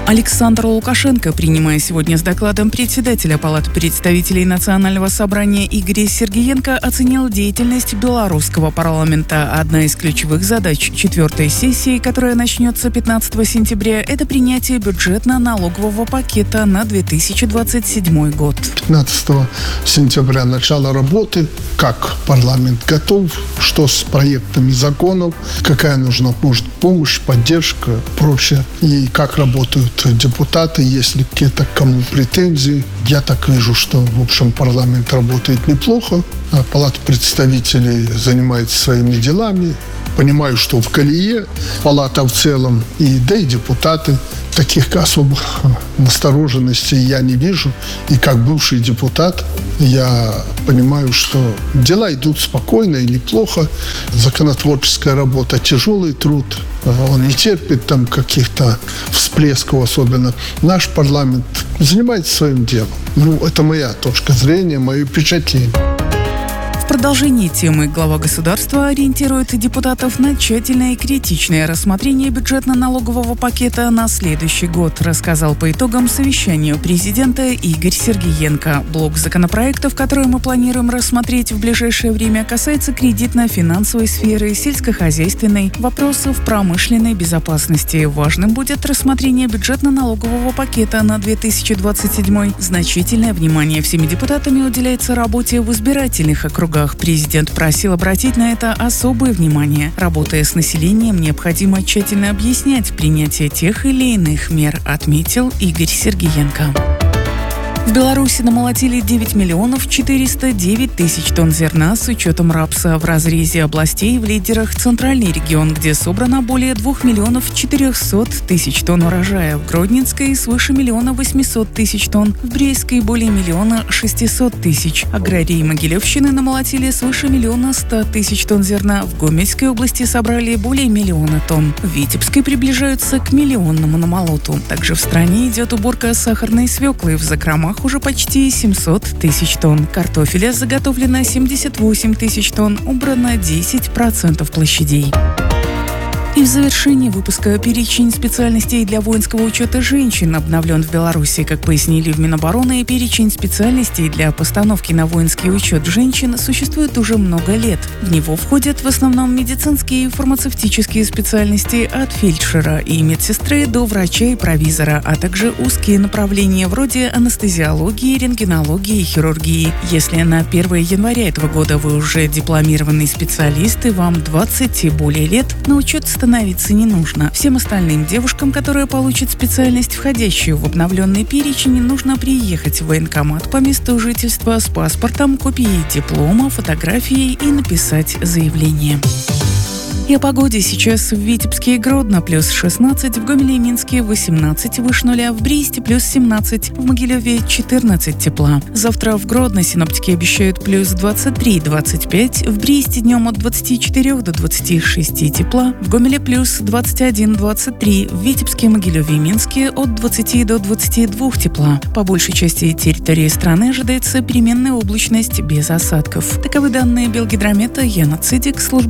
Александр Лукашенко, принимая сегодня с докладом председателя Палаты представителей Национального собрания Игоря Сергиенко, оценил деятельность белорусского парламента. Одна из ключевых задач 4-й сессии, которая начнется 15 сентября, это принятие бюджетно-налогового пакета на 2027 год. 15 сентября начало работы. Как парламент готов, что с проектами законов, какая нужна помощь, поддержка, прочее. И как работают депутаты, если какие-то кому претензии. Я так вижу, что, в общем, парламент работает неплохо. А Палата представителей занимается своими делами. Понимаю, что в колее палата в целом, и депутаты. Таких особых настороженностей я не вижу. И как бывший депутат я понимаю, что дела идут спокойно и неплохо. Законотворческая работа, тяжелый труд. Он не терпит там каких-то всплесков особенно. Наш парламент занимается своим делом. Это моя точка зрения, мое впечатление. В продолжении темы глава государства ориентирует депутатов на тщательное и критичное рассмотрение бюджетно-налогового пакета на следующий год, рассказал по итогам совещания президента Игорь Сергиенко. Блок законопроектов, которые мы планируем рассмотреть в ближайшее время, касается кредитно-финансовой сферы, сельскохозяйственной, вопросов промышленной безопасности. Важным будет рассмотрение бюджетно-налогового пакета на 2027. Значительное внимание всеми депутатами уделяется работе в избирательных округах. Президент просил обратить на это особое внимание. Работая с населением, необходимо тщательно объяснять принятие тех или иных мер, отметил Игорь Сергиенко. В Беларуси намолотили 9 миллионов 409 тысяч тонн зерна с учетом рапса в разрезе областей в лидерах Центральный регион, где собрано более 2 миллионов 400 тысяч тонн урожая, в Гродненской свыше 1 800 000 тонн, в Брестской более 1 600 000. Аграрии Могилевщины намолотили свыше 1 100 000 тонн зерна, в Гомельской области собрали более 1 миллиона тонн, в Витебской приближаются к миллионному намолоту. Также в стране идет уборка сахарной свеклы, в закромах уже почти 700 тысяч тонн. Картофеля заготовлено 78 тысяч тонн, убрано 10% площадей. И в завершении выпуска перечень специальностей для воинского учета женщин обновлен в Беларуси. Как пояснили в Минобороны, перечень специальностей для постановки на воинский учет женщин существует уже много лет. В него входят в основном медицинские и фармацевтические специальности от фельдшера и медсестры до врача и провизора, а также узкие направления вроде анестезиологии, рентгенологии и хирургии. Если на 1 января этого года вы уже дипломированный специалист и вам 20 и более лет, на учет становиться не нужно. Всем остальным девушкам, которые получат специальность, входящую в обновленный перечень, нужно приехать в военкомат по месту жительства с паспортом, копией диплома, фотографией и написать заявление. И о погоде. Сейчас в Витебске и Гродно плюс 16, в Гомеле и Минске 18 выше нуля, в Бресте плюс 17, в Могилеве 14 тепла. Завтра в Гродно синоптики обещают плюс 23-25, в Бресте днем от 24 до 26 тепла, в Гомеле плюс 21-23, в Витебске, Могилеве и Минске от 20 до 22 тепла. По большей части территории страны ожидается переменная облачность без осадков. Таковы данные Белгидромета. Яна Цидик, служба